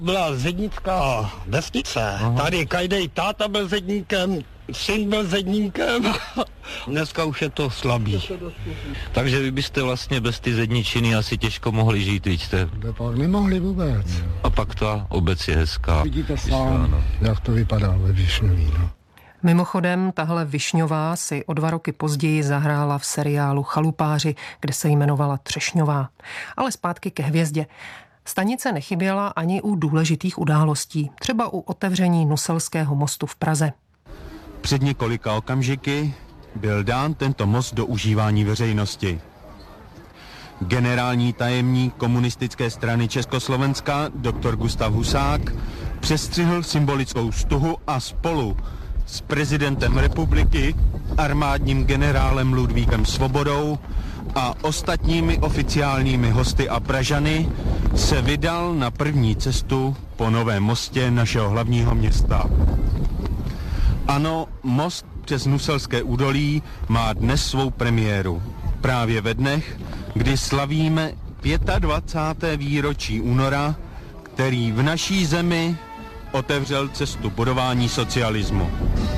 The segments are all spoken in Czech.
Byla zednická vesnice. Tady každý táta byl zedníkem, syn byl zedníkem. Dneska už je to slabý. Takže vy byste vlastně bez ty zedničiny asi těžko mohli žít, víte? Pak nemohli vůbec. A pak ta obec je hezká. Vidíte sám, jak to vypadá ve Višňoví. Mimochodem, tahle Višňová si o 2 roky později zahrála v seriálu Chalupáři, kde se jmenovala Třešňová. Ale zpátky ke hvězdě. Stanice nechyběla ani u důležitých událostí, třeba u otevření Nuselského mostu v Praze. Před několika okamžiky byl dán tento most do užívání veřejnosti. Generální tajemník komunistické strany Československa dr. Gustav Husák přestřihl symbolickou stuhu a spolu s prezidentem republiky, armádním generálem Ludvíkem Svobodou a ostatními oficiálními hosty a Pražany se vydal na první cestu po novém mostě našeho hlavního města. Ano, most přes Nuselské údolí má dnes svou premiéru. Právě ve dnech, kdy slavíme 25. výročí února, který v naší zemi otevřel cestu budování socialismu.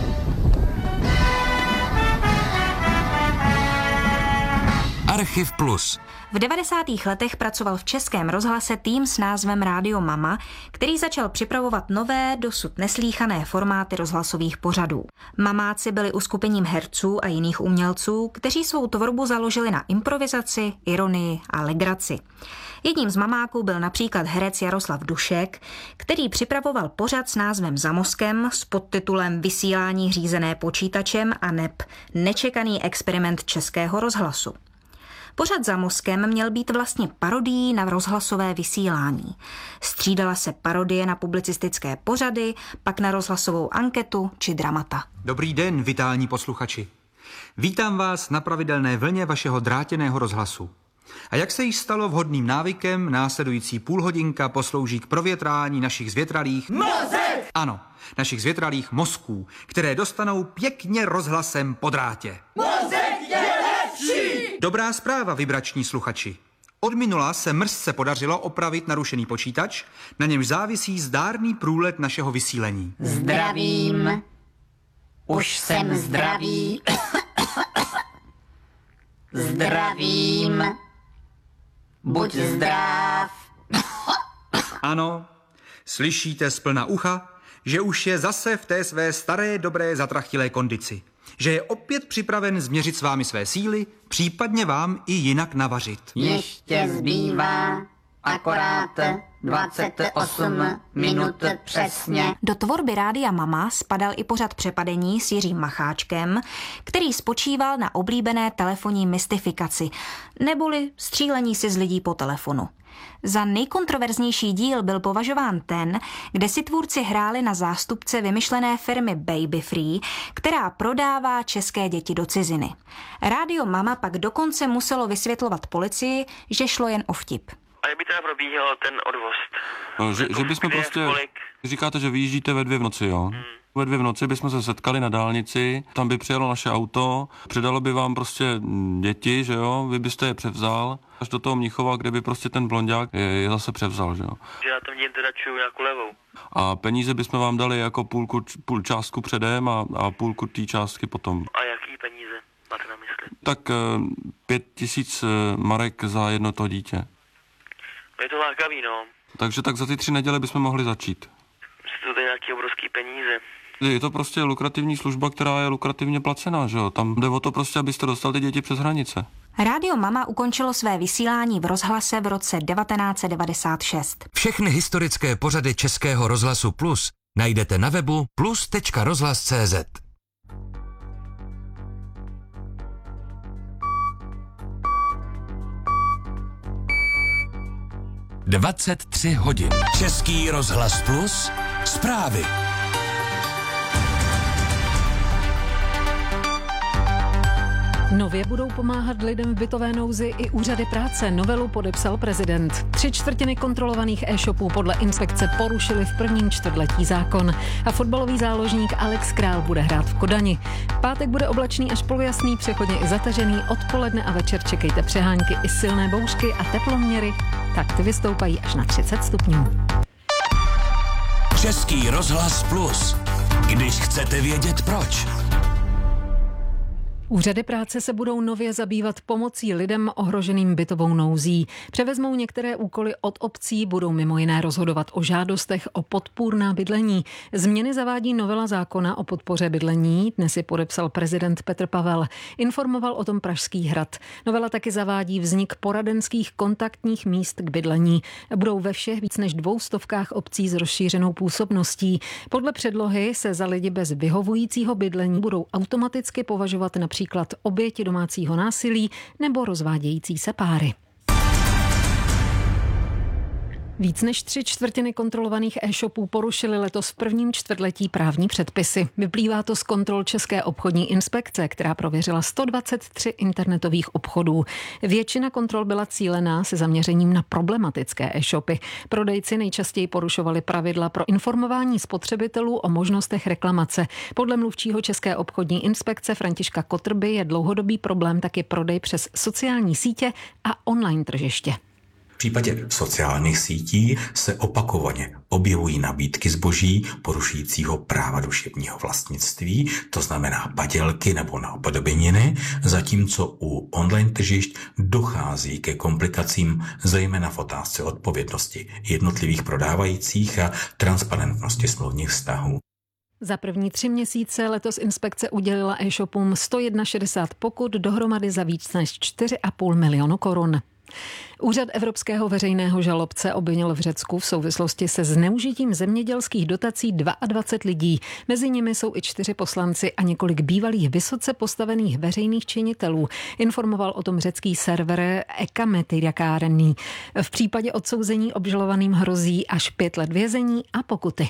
Archiv Plus. V 90. letech pracoval v Českém rozhlase tým s názvem Rádio Mama, který začal připravovat nové, dosud neslýchané formáty rozhlasových pořadů. Mamáci byli uskupením herců a jiných umělců, kteří svou tvorbu založili na improvizaci, ironii a legraci. Jedním z mamáků byl například herec Jaroslav Dušek, který připravoval pořad s názvem Za mozkem s podtitulem Vysílání řízené počítačem a neb Nečekaný experiment Českého rozhlasu. Pořad Za mozkem měl být vlastně parodií na rozhlasové vysílání. Střídala se parodie na publicistické pořady, pak na rozhlasovou anketu či dramata. Dobrý den, vitální posluchači. Vítám vás na pravidelné vlně vašeho drátěného rozhlasu. A jak se již stalo vhodným návykem, následující půlhodinka poslouží k provětrání našich zvětralých... Mozek! Ano, našich zvětralých mozků, které dostanou pěkně rozhlasem po drátě. Mozek je lepší! Dobrá zpráva, vibrační sluchači. Od minula se mrzce podařilo opravit narušený počítač, na němž závisí zdárný průlet našeho vysílení. Zdravím. Už jsem zdravý. Zdravím. Buď zdrav. Ano, slyšíte z plna ucha, že už je zase v té své staré, dobré, zatrachtilé kondici. Že je opět připraven změřit s vámi své síly, případně vám i jinak navařit. Ještě zbývá akorát 28 minut přesně. Do tvorby Rádia Mama spadal i pořad Přepadení s Jiřím Macháčkem, který spočíval na oblíbené telefonní mystifikaci, neboli střílení si z lidí po telefonu. Za nejkontroverznější díl byl považován ten, kde si tvůrci hráli na zástupce vymyšlené firmy Baby Free, která prodává české děti do ciziny. Rádio Mama pak dokonce muselo vysvětlovat policii, že šlo jen o vtip. A jak by teda probíhal ten odvoz? No, že bychom prostě... Říkáte, že vyjíždíte ve 2 v noci, jo? Ve 2 v noci bychom se setkali na dálnici, tam by přijelo naše auto, předalo by vám prostě děti, že jo? Vy byste je převzal až do toho Mnichova, kde by prostě ten blonďák je zase převzal, že jo? Že já tam teda čuju nějakou levou. A peníze bychom vám dali jako půl částku předem a půlku té částky potom. A jaký peníze máte na mysli? Tak 5 000 marek za jedno to dítě. Je to lákavý, no. Takže tak za ty 3 neděle bychom mohli začít. To je nějaký obrovský peníze. Je to prostě lukrativní služba, která je lukrativně placená, že jo? Tam jde o to prostě, abyste dostali ty děti přes hranice. Rádio Mama ukončilo své vysílání v rozhlase v roce 1996. Všechny historické pořady Českého rozhlasu Plus najdete na webu plus.rozhlas.cz. 23 hodin. Český rozhlas Plus. Zprávy. Nově budou pomáhat lidem v bytové nouzi i úřady práce. Novelu podepsal prezident. 3/4 kontrolovaných e-shopů podle inspekce porušili v prvním čtvrtletí zákon. A fotbalový záložník Alex Král bude hrát v Kodani. V pátek bude oblačný až polojasný, přechodně i zatažený. Odpoledne a večer čekejte přehánky i silné bouřky a teploměry. Tak ty vystoupají až na 30 stupňů. Český rozhlas Plus. Když chcete vědět proč. Úřady práce se budou nově zabývat pomocí lidem ohroženým bytovou nouzí. Převezmou některé úkoly od obcí, budou mimo jiné rozhodovat o žádostech o podpůrná bydlení. Změny zavádí novela zákona o podpoře bydlení. Dnes ji podepsal prezident Petr Pavel. Informoval o tom Pražský hrad. Novela taky zavádí vznik poradenských kontaktních míst k bydlení. Budou ve všech víc než 200 obcí s rozšířenou působností. Podle předlohy se za lidi bez vyhovujícího bydlení budou automaticky považovat například oběti domácího násilí nebo rozvádějící se páry. Víc než 3/4 kontrolovaných e-shopů porušily letos v prvním čtvrtletí právní předpisy. Vyplývá to z kontrol České obchodní inspekce, která prověřila 123 internetových obchodů. Většina kontrol byla cílená se zaměřením na problematické e-shopy. Prodejci nejčastěji porušovali pravidla pro informování spotřebitelů o možnostech reklamace. Podle mluvčího České obchodní inspekce Františka Kotrby je dlouhodobý problém taky prodej přes sociální sítě a online tržiště. V případě sociálních sítí se opakovaně objevují nabídky zboží porušujícího práva duševního vlastnictví, to znamená padělky nebo napodobeniny, zatímco u online tržišť dochází ke komplikacím zejména v otázce odpovědnosti jednotlivých prodávajících a transparentnosti smluvních vztahů. Za první 3 měsíce letos inspekce udělila e-shopům 161 pokut, dohromady za víc než 4,5 milionu korun. Úřad Evropského veřejného žalobce obvinil v Řecku v souvislosti se zneužitím zemědělských dotací 22 lidí. Mezi nimi jsou i 4 poslanci a několik bývalých vysoce postavených veřejných činitelů. Informoval o tom řecký server Ekametyriakárení. V případě odsouzení obžalovaným hrozí až 5 let vězení a pokuty.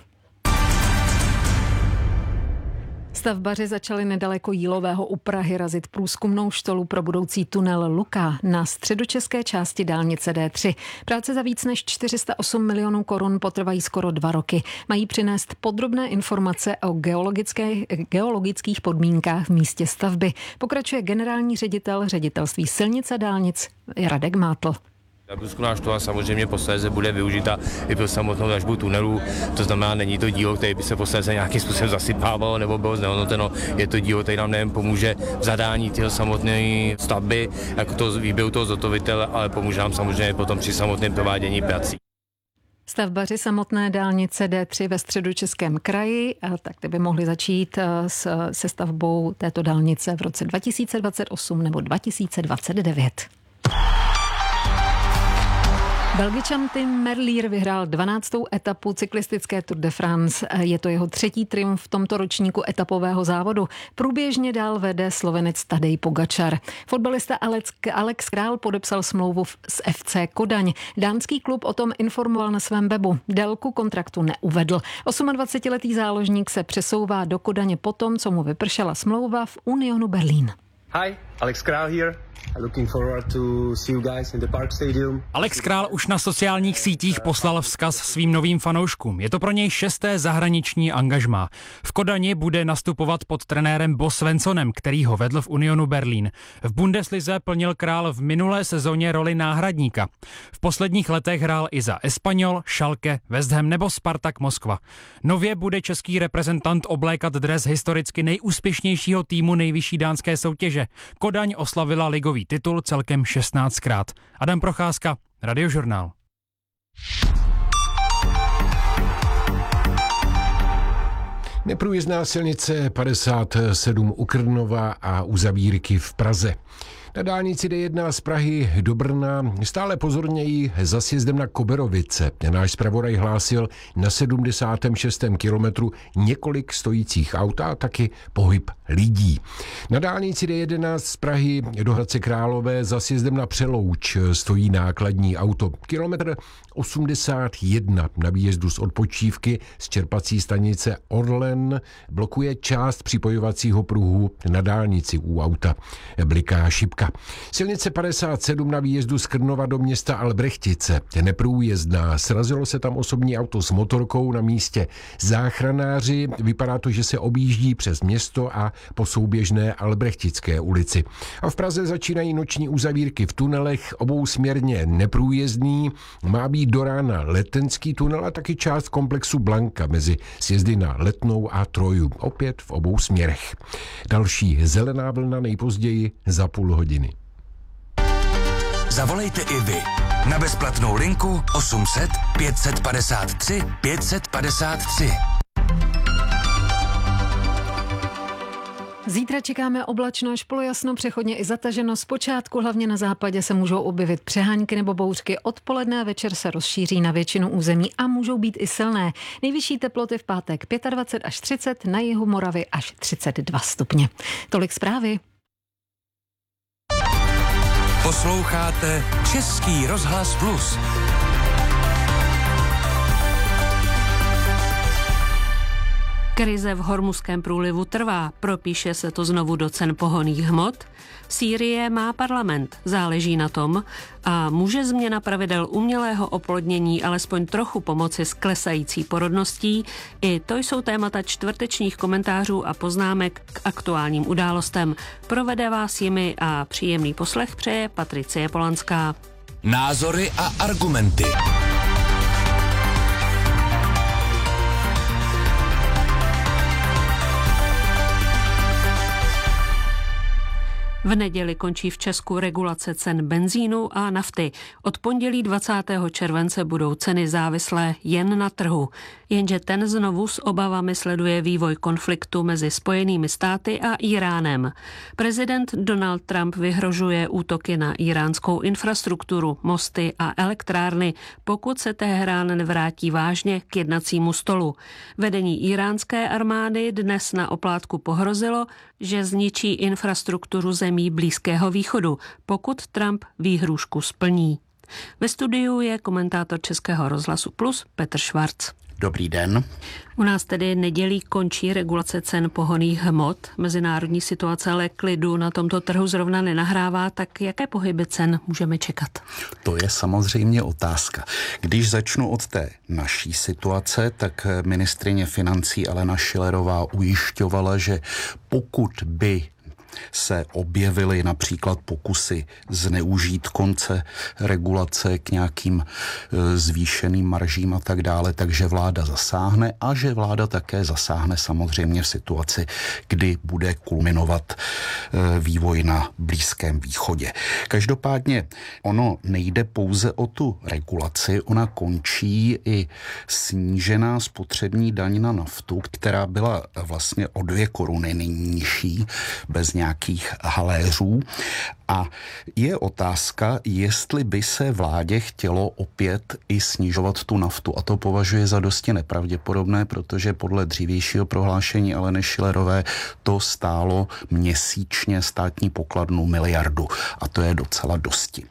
Stavbaři začali nedaleko Jílového u Prahy razit průzkumnou štolu pro budoucí tunel Luka na středočeské části dálnice D3. Práce za víc než 408 milionů korun potrvají skoro 2 roky. Mají přinést podrobné informace o geologických podmínkách v místě stavby. Pokračuje generální ředitel ředitelství silnic a dálnic Radek Mátl. Ta průzkumná štola samozřejmě posléze bude využita i pro samotnou dražbu tunelu, to znamená, není to dílo, které by se posléze nějakým způsobem zasypávalo nebo bylo znehodnoceno, je to dílo, které nám nejen pomůže v zadání těho samotné stavby, jako to výběru toho zhotovitele, ale pomůže nám samozřejmě potom při samotném provádění prací. Stavbaři samotné dálnice D3 ve Středočeském kraji tak by mohli začít se stavbou této dálnice v roce 2028 nebo 2029. Belgičan Tim Merlier vyhrál 12. etapu cyklistické Tour de France. Je to jeho 3. triumf v tomto ročníku etapového závodu. Průběžně dál vede Slovenec Tadej Pogačar. Fotbalista Alex Král podepsal smlouvu s FC Kodaň. Dánský klub o tom informoval na svém webu. Délku kontraktu neuvedl. 28letý záložník se přesouvá do Kodaně potom, co mu vypršela smlouva v Unionu Berlín. Hi, Alex Král here. Looking forward to see you guys in the Park Stadium. Alex Král už na sociálních sítích poslal vzkaz svým novým fanouškům. Je to pro něj 6. zahraniční angažmá. V Kodani bude nastupovat pod trenérem Bo Svensonem, který ho vedl v Unionu Berlín. V Bundeslize plnil Král v minulé sezóně roli náhradníka. V posledních letech hrál i za Espanyol, Schalke, West Ham nebo Spartak Moskva. Nově bude český reprezentant oblékat dres historicky nejúspěšnějšího týmu nejvyšší dánské soutěže. Kodaň oslavila ligový titul celkem 16krát. Adam Procházka, Radiožurnál. Neprůjezdná silnice 57 u Krnova a uzavírky v Praze. Na dálnici D1 z Prahy do Brna stále pozorněji za sjezdem na Koberovice. Náš zpravodaj hlásil na 76. kilometru několik stojících aut a taky pohyb lidí. Na dálnici D11 z Prahy do Hradce Králové za sjezdem na Přelouč stojí nákladní auto. Kilometr 81 na výjezdu z odpočívky z čerpací stanice Orlen blokuje část připojovacího pruhu na dálnici u auta. Bliká šipka. Silnice 57 na výjezdu z Krnova do města Albrechtice je neprůjezdná. Srazilo se tam osobní auto s motorkou na místě. Záchranáři, vypadá to, že se objíždí přes město a po souběžné Albrechtické ulici. A v Praze začínají noční uzavírky v tunelech, obousměrně neprůjezdný. Má být využijí do rána Letenský tunel a taky část komplexu Blanka mezi sjezdy na Letnou a Troju, opět v obou směrech. Další zelená vlna nejpozději za půl hodiny. Zavolejte i vy na bezplatnou linku 800 553 553. Zítra čekáme oblačno až polojasno, přechodně i zataženo. Zpočátku hlavně na západě se můžou objevit přehánky nebo bouřky. Odpoledne a večer se rozšíří na většinu území a můžou být i silné. Nejvyšší teploty v pátek 25 až 30, na jihu Moravy až 32 stupně. Tolik zprávy. Posloucháte Český rozhlas Plus. Krize v Hormuzském průlivu trvá, propíše se to znovu do cen pohonných hmot. Sýrie má parlament, záleží na tom, a může změna pravidel umělého oplodnění alespoň trochu pomoci s klesající porodností. I to jsou témata čtvrtečních komentářů a poznámek k aktuálním událostem. Provede vás jimi a příjemný poslech přeje Patricie Polanská. Názory a argumenty. V neděli končí v Česku regulace cen benzínu a nafty. Od pondělí 20. července budou ceny závislé jen na trhu. Jenže ten znovu s obavami sleduje vývoj konfliktu mezi Spojenými státy a Iránem. Prezident Donald Trump vyhrožuje útoky na iránskou infrastrukturu, mosty a elektrárny, pokud se Teherán nevrátí vážně k jednacímu stolu. Vedení iránské armády dnes na oplátku pohrozilo, že zničí infrastrukturu zemí Blízkého východu, pokud Trump výhrůžku splní. Ve studiu je komentátor Českého rozhlasu Plus Petr Švarc. Dobrý den. U nás tedy nedělí končí regulace cen pohonných hmot. Mezinárodní situace ale klidu na tomto trhu zrovna nenahrává, tak jaké pohyby cen můžeme čekat? To je samozřejmě otázka. Když začnu od té naší situace, tak ministryně financí Alena Schillerová ujišťovala, že pokud by se objevily například pokusy zneužít konce regulace k nějakým zvýšeným maržím a tak dále, takže vláda zasáhne a že vláda také zasáhne samozřejmě v situaci, kdy bude kulminovat vývoj na Blízkém východě. Každopádně ono nejde pouze o tu regulaci, ona končí i snížená spotřební daň na naftu, která byla vlastně o 2 koruny nejnižší, bez nějakých haléřů. A je otázka, jestli by se vládě chtělo opět i snižovat tu naftu. A to považuje za dosti nepravděpodobné, protože podle dřívějšího prohlášení Aleny Schillerové to stálo měsíčně státní pokladnu 1 miliardu. A to je docela dosti.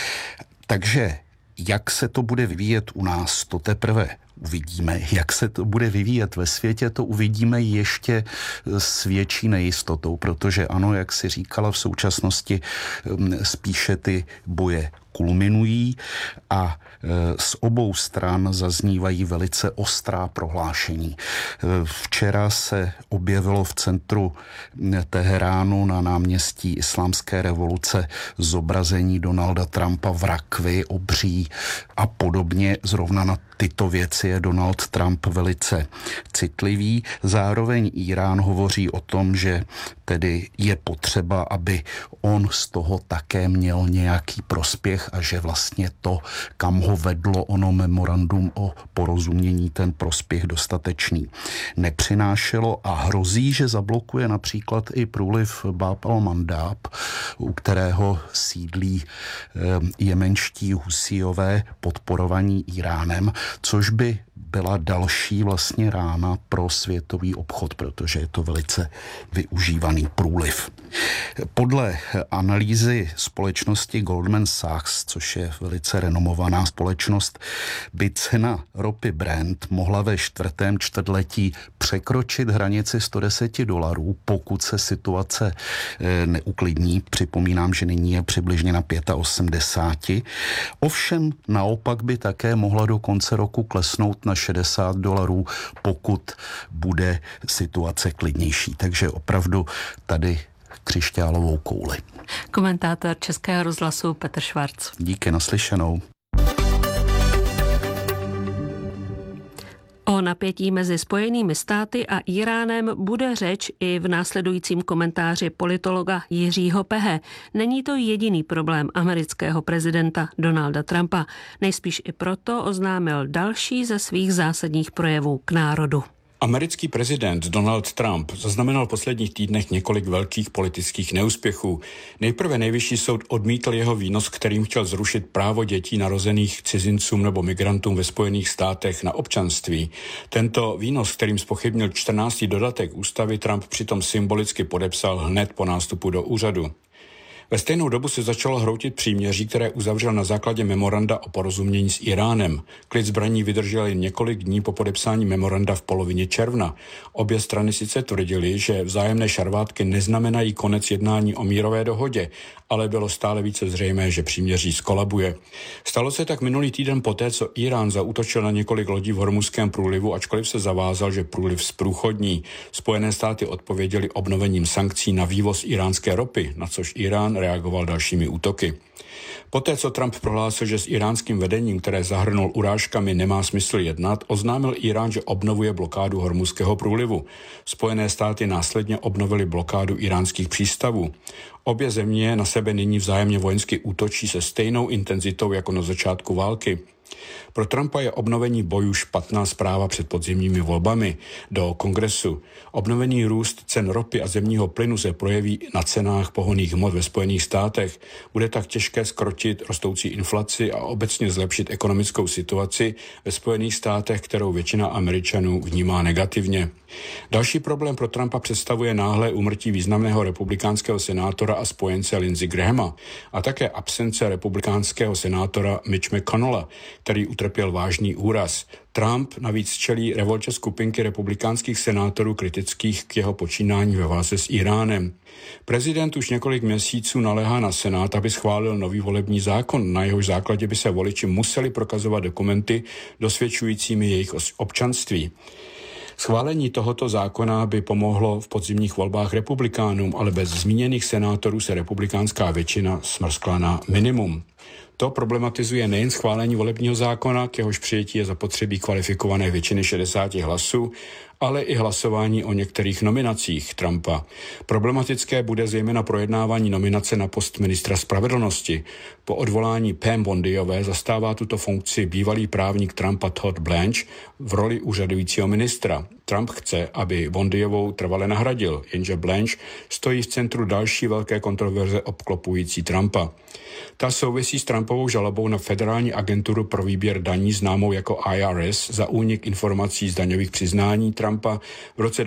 Takže jak se to bude vyvíjet u nás, to teprve uvidíme. Jak se to bude vyvíjet ve světě, to uvidíme ještě s větší nejistotou, protože ano, jak si říkala, v současnosti spíše ty boje kulminují a z obou stran zaznívají velice ostrá prohlášení. Včera se objevilo v centru Teheránu na náměstí Islámské revoluce zobrazení Donalda Trumpa v rakvi, obří a podobně. Zrovna na tyto věci je Donald Trump velice citlivý. Zároveň Irán hovoří o tom, že tedy je potřeba, aby on z toho také měl nějaký prospěch a že vlastně to, kam ho vedlo ono memorandum o porozumění, ten prospěch dostatečný nepřinášelo a hrozí, že zablokuje například i průliv Bab al-Mandab, u kterého sídlí jemenští Husíové podporovaní Iránem, což by byla další vlastně rána pro světový obchod, protože je to velice využívaný průliv. Podle analýzy společnosti Goldman Sachs, což je velice renomovaná společnost, by cena ropy Brent mohla ve 4. čtvrtletí překročit hranici $110, pokud se situace neuklidní. Připomínám, že nyní je přibližně na 85. Ovšem naopak by také mohla do konce roku klesnout na $60, pokud bude situace klidnější. Takže opravdu tady křišťálovou kouli. Komentátor Českého rozhlasu Petr Švarc. Díky, naslyšenou. O napětí mezi Spojenými státy a Íránem bude řeč i v následujícím komentáři politologa Jiřího Pehe. Není to jediný problém amerického prezidenta Donalda Trumpa. Nejspíš i proto oznámil další ze svých zásadních projevů k národu. Americký prezident Donald Trump zaznamenal v posledních týdnech několik velkých politických neúspěchů. Nejprve nejvyšší soud odmítl jeho výnos, kterým chtěl zrušit právo dětí narozených cizincům nebo migrantům ve Spojených státech na občanství. Tento výnos, kterým zpochybnil 14. dodatek ústavy, Trump přitom symbolicky podepsal hned po nástupu do úřadu. Ve stejnou dobu se začalo hroutit příměří, které uzavřel na základě memoranda o porozumění s Íránem. Klid zbraní vydržel jen několik dní po podepsání memoranda v polovině června. Obě strany sice tvrdily, že vzájemné šarvátky neznamenají konec jednání o mírové dohodě, ale bylo stále více zřejmé, že příměří skolabuje. Stalo se tak minulý týden poté, co Írán zaútočil na několik lodí v Hormuzském průlivu, ačkoliv se zavázal, že průliv zprůchodní. Spojené státy odpověděly obnovením sankcí na vývoz íránské ropy, na což Írán reagoval dalšími útoky. Poté, co Trump prohlásil, že s iránským vedením, které zahrnul urážkami, nemá smysl jednat, oznámil Írán, že obnovuje blokádu Hormuzského průlivu. Spojené státy následně obnovily blokádu iránských přístavů. Obě země na sebe nyní vzájemně vojensky útočí se stejnou intenzitou jako na začátku války. Pro Trumpa je obnovení bojů špatná zpráva před podzimními volbami do kongresu. Obnovený růst cen ropy a zemního plynu se projeví na cenách pohonných hmot ve Spojených státech. Bude tak těžké zkrotit rostoucí inflaci a obecně zlepšit ekonomickou situaci ve Spojených státech, kterou většina Američanů vnímá negativně. Další problém pro Trumpa představuje náhlé úmrtí významného republikánského senátora a spojence Lindsey Grahama a také absence republikánského senátora Mitch McConnella, který utrpěl vážný úraz. Trump navíc čelí revoltě skupinky republikánských senátorů kritických k jeho počínání ve válce s Íránem. Prezident už několik měsíců naléhá na Senát, aby schválil nový volební zákon, na jehož základě by se voliči museli prokazovat dokumenty dosvědčujícími jejich občanství. Schválení tohoto zákona by pomohlo v podzimních volbách republikánům, ale bez zmíněných senátorů se republikánská většina smrskla na minimum. To problematizuje nejen schválení volebního zákona, k jehož přijetí je zapotřebí kvalifikované většiny 60 hlasů, ale i hlasování o některých nominacích Trumpa. Problematické bude zejména projednávání nominace na post ministra spravedlnosti. Po odvolání Pam Bondiové zastává tuto funkci bývalý právník Trumpa Todd Blanche v roli úřadujícího ministra. Trump chce, aby Bondiovou trvale nahradil, jenže Blanche stojí v centru další velké kontroverze obklopující Trumpa. Ta souvisí s Trumpovou žalobou na federální agenturu pro výběr daní známou jako IRS za únik informací z daňových přiznání Trumpa v roce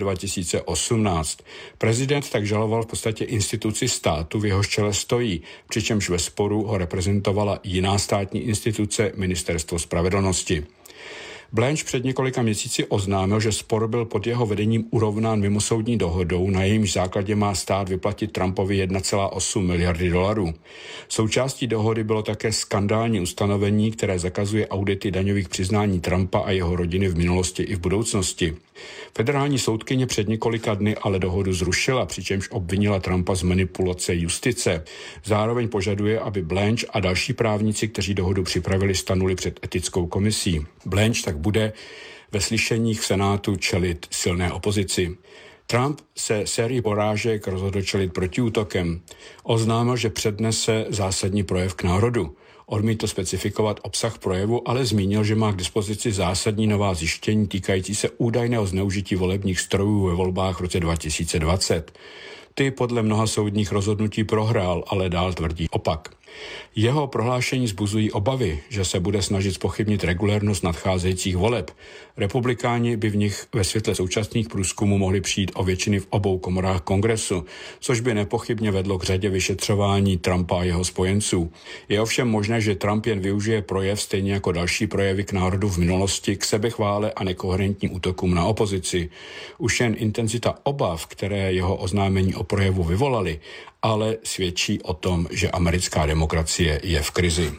2018. Prezident tak žaloval v podstatě instituci státu, v jehož čele stojí, přičemž ve sporu ho reprezentovala jiná státní instituce, Ministerstvo spravedlnosti. Blanche před několika měsíci oznámil, že spor byl pod jeho vedením urovnán mimosoudní dohodou, na jejímž základě má stát vyplatit Trumpovi 1,8 miliardy dolarů. Součástí dohody bylo také skandální ustanovení, které zakazuje audity daňových přiznání Trumpa a jeho rodiny v minulosti i v budoucnosti. Federální soudkyně před několika dny ale dohodu zrušila, přičemž obvinila Trumpa z manipulace justice. Zároveň požaduje, aby Blanche a další právníci, kteří dohodu připravili, stanuli před etickou komisí. Blanche tak bude ve slyšeních v Senátu čelit silné opozici. Trump se sérii porážek rozhodl čelit protiútokem. Oznámil, že přednese zásadní projev k národu. Odmítl specifikovat obsah projevu, ale zmínil, že má k dispozici zásadní nová zjištění týkající se údajného zneužití volebních strojů ve volbách v roce 2020. Ty podle mnoha soudních rozhodnutí prohrál, ale dál tvrdí opak. Jeho prohlášení vzbuzují obavy, že se bude snažit zpochybnit regulérnost nadcházejících voleb. Republikáni by v nich ve světle současných průzkumů mohli přijít o většiny v obou komorách kongresu, což by nepochybně vedlo k řadě vyšetřování Trumpa a jeho spojenců. Je ovšem možné, že Trump jen využije projev stejně jako další projevy k národu v minulosti k sebechvále a nekoherentním útokům na opozici. Už jen intenzita obav, které jeho oznámení o projevu vyvolaly, ale svědčí o tom, že americká demokracie je v krizi.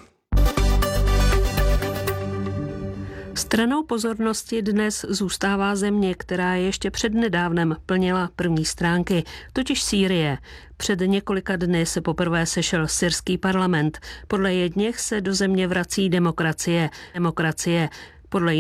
Stranou pozornosti dnes zůstává země, která ještě přednedávnem plnila první stránky, totiž Sýrie. Před několika dny se poprvé sešel syrský parlament. Podle jedněch se do země vrací demokracie. Podle